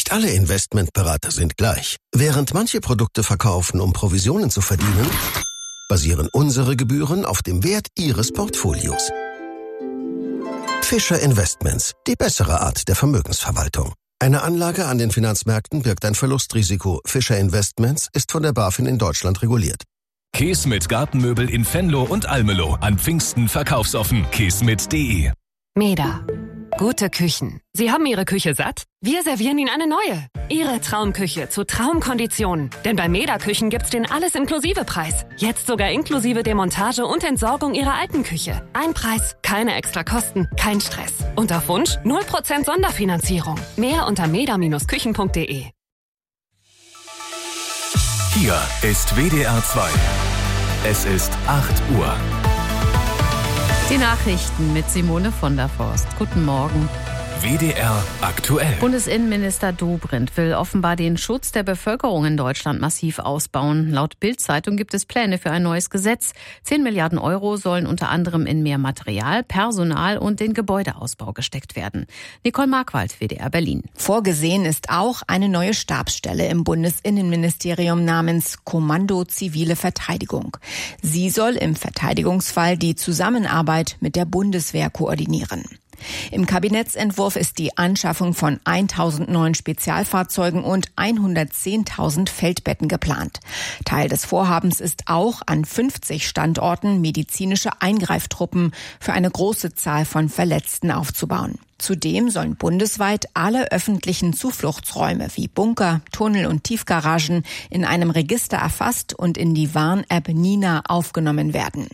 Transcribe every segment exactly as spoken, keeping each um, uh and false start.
Nicht alle Investmentberater sind gleich. Während manche Produkte verkaufen, um Provisionen zu verdienen, basieren unsere Gebühren auf dem Wert Ihres Portfolios. Fischer Investments, die bessere Art der Vermögensverwaltung. Eine Anlage an den Finanzmärkten birgt ein Verlustrisiko. Fischer Investments ist von der BaFin in Deutschland reguliert. Käsmit Gartenmöbel in Venlo und Almelo. An Pfingsten verkaufsoffen. käsmit punkt de. Meda. Gute Küchen. Sie haben Ihre Küche satt? Wir servieren Ihnen eine neue. Ihre Traumküche zu Traumkonditionen. Denn bei Meda Küchen gibt's den Alles-Inklusive-Preis. Jetzt sogar inklusive Demontage und Entsorgung Ihrer alten Küche. Ein Preis, keine extra Kosten, kein Stress. Und auf Wunsch null Prozent Sonderfinanzierung. Mehr unter meda Bindestrich küchen punkt de. Hier ist W D R zwei. Es ist acht Uhr. Die Nachrichten mit Simone von der Forst. Guten Morgen. W D R aktuell. Bundesinnenminister Dobrindt will offenbar den Schutz der Bevölkerung in Deutschland massiv ausbauen. Laut Bild-Zeitung gibt es Pläne für ein neues Gesetz. Zehn Milliarden Euro sollen unter anderem in mehr Material, Personal und den Gebäudeausbau gesteckt werden. Nicole Markwald, W D R Berlin. Vorgesehen ist auch eine neue Stabsstelle im Bundesinnenministerium namens Kommando Zivile Verteidigung. Sie soll im Verteidigungsfall die Zusammenarbeit mit der Bundeswehr koordinieren. Im Kabinettsentwurf ist die Anschaffung von tausend neuen Spezialfahrzeugen und hundertzehntausend Feldbetten geplant. Teil des Vorhabens ist auch, an fünfzig Standorten medizinische Eingreiftruppen für eine große Zahl von Verletzten aufzubauen. Zudem sollen bundesweit alle öffentlichen Zufluchtsräume wie Bunker, Tunnel und Tiefgaragen in einem Register erfasst und in die Warn-App Nina aufgenommen werden.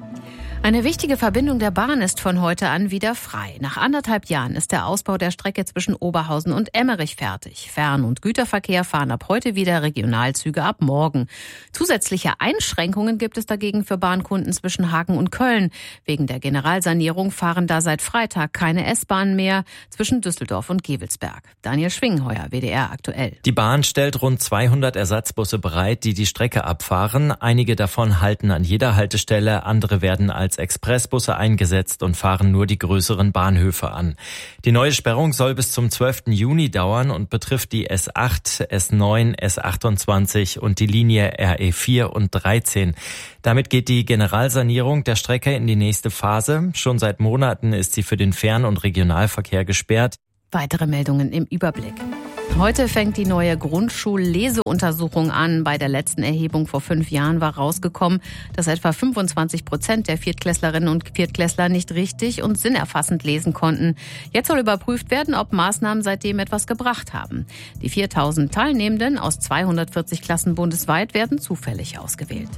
Eine wichtige Verbindung der Bahn ist von heute an wieder frei. Nach anderthalb Jahren ist der Ausbau der Strecke zwischen Oberhausen und Emmerich fertig. Fern- und Güterverkehr fahren ab heute wieder, Regionalzüge ab morgen. Zusätzliche Einschränkungen gibt es dagegen für Bahnkunden zwischen Hagen und Köln. Wegen der Generalsanierung fahren da seit Freitag keine S-Bahnen mehr zwischen Düsseldorf und Gevelsberg. Daniel Schwingheuer, W D R aktuell. Die Bahn stellt rund zweihundert Ersatzbusse bereit, die die Strecke abfahren. Einige davon halten an jeder Haltestelle, andere werden als Expressbusse eingesetzt und fahren nur die größeren Bahnhöfe an. Die neue Sperrung soll bis zum zwölften Juni dauern und betrifft die S acht, S neun, S achtundzwanzig und die Linie R E vier und dreizehn. Damit geht die Generalsanierung der Strecke in die nächste Phase. Schon seit Monaten ist sie für den Fern- und Regionalverkehr gesperrt. Weitere Meldungen im Überblick. Heute fängt die neue Grundschulleseuntersuchung an. Bei der letzten Erhebung vor fünf Jahren war rausgekommen, dass etwa fünfundzwanzig Prozent der Viertklässlerinnen und Viertklässler nicht richtig und sinnerfassend lesen konnten. Jetzt soll überprüft werden, ob Maßnahmen seitdem etwas gebracht haben. Die viertausend Teilnehmenden aus zweihundertvierzig Klassen bundesweit werden zufällig ausgewählt.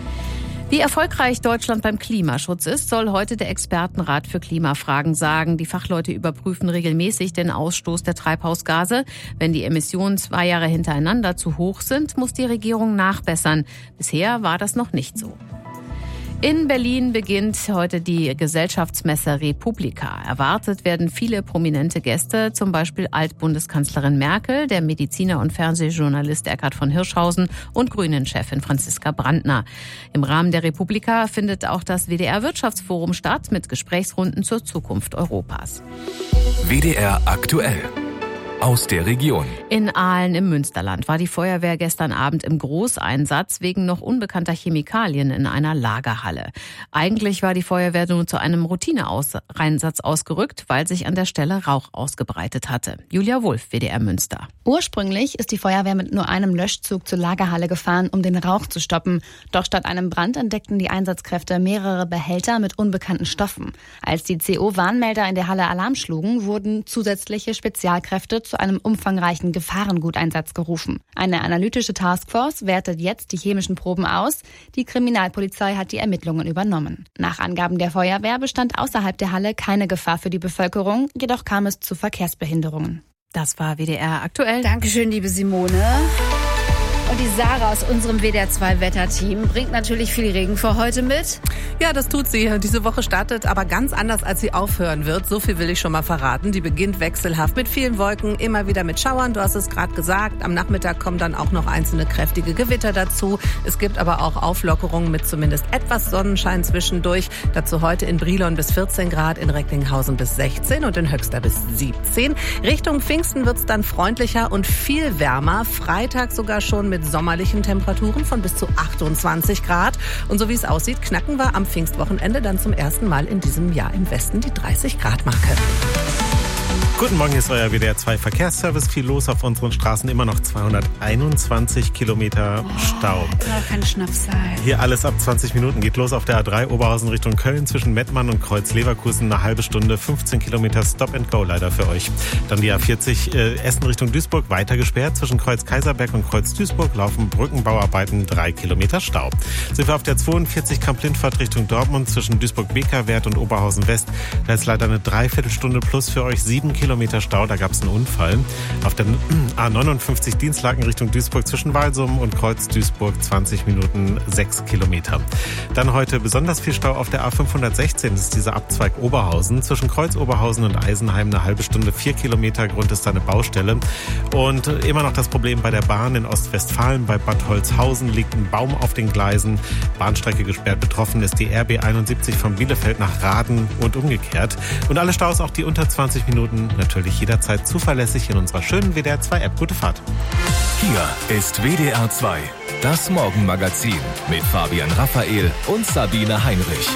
Wie erfolgreich Deutschland beim Klimaschutz ist, soll heute der Expertenrat für Klimafragen sagen. Die Fachleute überprüfen regelmäßig den Ausstoß der Treibhausgase. Wenn die Emissionen zwei Jahre hintereinander zu hoch sind, muss die Regierung nachbessern. Bisher war das noch nicht so. In Berlin beginnt heute die Gesellschaftsmesse Republika. Erwartet werden viele prominente Gäste, zum Beispiel Altbundeskanzlerin Merkel, der Mediziner und Fernsehjournalist Eckhard von Hirschhausen und Grünen-Chefin Franziska Brandner. Im Rahmen der Republika findet auch das W D R-Wirtschaftsforum statt mit Gesprächsrunden zur Zukunft Europas. W D R aktuell. Aus der Region. In Aalen im Münsterland war die Feuerwehr gestern Abend im Großeinsatz wegen noch unbekannter Chemikalien in einer Lagerhalle. Eigentlich war die Feuerwehr nur zu einem Routineeinsatz ausgerückt, weil sich an der Stelle Rauch ausgebreitet hatte. Julia Wulff, W D R Münster. Ursprünglich ist die Feuerwehr mit nur einem Löschzug zur Lagerhalle gefahren, um den Rauch zu stoppen. Doch statt einem Brand entdeckten die Einsatzkräfte mehrere Behälter mit unbekannten Stoffen. Als die C O-Warnmelder in der Halle Alarm schlugen, wurden zusätzliche Spezialkräfte zu einem umfangreichen Gefahrenguteinsatz gerufen. Eine analytische Taskforce wertet jetzt die chemischen Proben aus. Die Kriminalpolizei hat die Ermittlungen übernommen. Nach Angaben der Feuerwehr bestand außerhalb der Halle keine Gefahr für die Bevölkerung, jedoch kam es zu Verkehrsbehinderungen. Das war W D R aktuell. Dankeschön, liebe Simone. Und die Sarah aus unserem W D R zwei Wetterteam bringt natürlich viel Regen für heute mit. Ja, das tut sie. Diese Woche startet aber ganz anders, als sie aufhören wird. So viel will ich schon mal verraten. Die beginnt wechselhaft mit vielen Wolken, immer wieder mit Schauern. Du hast es gerade gesagt. Am Nachmittag kommen dann auch noch einzelne kräftige Gewitter dazu. Es gibt aber auch Auflockerungen mit zumindest etwas Sonnenschein zwischendurch. Dazu heute in Brilon bis vierzehn Grad, in Recklinghausen bis sechzehn und in Höxter bis siebzehn. Richtung Pfingsten wird's dann freundlicher und viel wärmer. Freitag sogar schon mit sommerlichen Temperaturen von bis zu achtundzwanzig Grad. Und so wie es aussieht, knacken wir am Pfingstwochenende dann zum ersten Mal in diesem Jahr im Westen die dreißig Grad Marke. Guten Morgen, hier ist euer W D R zwei Verkehrsservice. Viel los auf unseren Straßen, immer noch zweihunderteinundzwanzig Kilometer Stau. Oh, kein Schnaps sein. Hier alles ab zwanzig Minuten. Geht los auf der A drei Oberhausen Richtung Köln zwischen Mettmann und Kreuz Leverkusen. Eine halbe Stunde, fünfzehn Kilometer Stop and Go leider für euch. Dann die A vierzig äh, Essen Richtung Duisburg weiter gesperrt. Zwischen Kreuz Kaiserberg und Kreuz Duisburg laufen Brückenbauarbeiten, drei Kilometer Stau. Sind wir auf der zweiundvierzig Kamp-Lindfahrt Richtung Dortmund zwischen Duisburg-Bekerwert und Oberhausen West. Da ist leider eine Dreiviertelstunde plus für euch, sieben Kilometer Stau, da gab es einen Unfall. Auf der A neunundfünfzig Dienstlaken Richtung Duisburg zwischen Walsum und Kreuz Duisburg zwanzig Minuten, sechs Kilometer. Dann heute besonders viel Stau auf der A fünfhundertsechzehn, das ist dieser Abzweig Oberhausen. Zwischen Kreuz Oberhausen und Eisenheim eine halbe Stunde, vier Kilometer, Grund ist da eine Baustelle. Und immer noch das Problem bei der Bahn in Ostwestfalen. Bei Bad Holzhausen liegt ein Baum auf den Gleisen. Bahnstrecke gesperrt, betroffen ist die R B einundsiebzig von Bielefeld nach Raden und umgekehrt. Und alle Staus, auch die unter zwanzig Minuten, natürlich jederzeit zuverlässig in unserer schönen W D R zwei App. Gute Fahrt. Hier ist W D R zwei, das Morgenmagazin mit Fabian Raphael und Sabine Heinrich.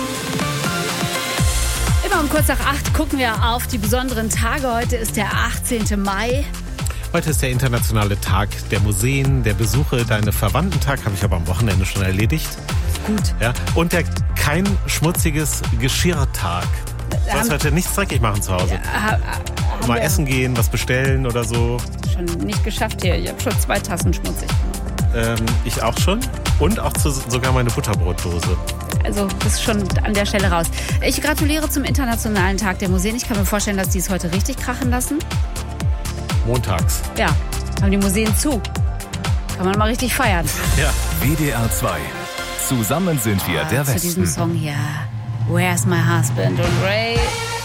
Immer um kurz nach acht gucken wir auf die besonderen Tage. Heute ist der achtzehnte Mai. Heute ist der internationale Tag der Museen, der Besuche. Deine Verwandtentag habe ich aber am Wochenende schon erledigt. Gut. Ja, und der kein schmutziges Geschirrtag. Du sollst heute nichts dreckig machen zu Hause. Ja, mal essen gehen, was bestellen oder so. Schon nicht geschafft hier. Ich habe schon zwei Tassen schmutzig gemacht. Ähm, ich auch schon. Und auch zu, sogar meine Butterbrotdose. Also das ist schon an der Stelle raus. Ich gratuliere zum Internationalen Tag der Museen. Ich kann mir vorstellen, dass die es heute richtig krachen lassen. Montags. Ja, haben die Museen zu. Kann man mal richtig feiern. Ja. W D R zwei. Zusammen sind wir ah, der zu Westen. Zu diesem Song hier. Where's My Husband? Und Ray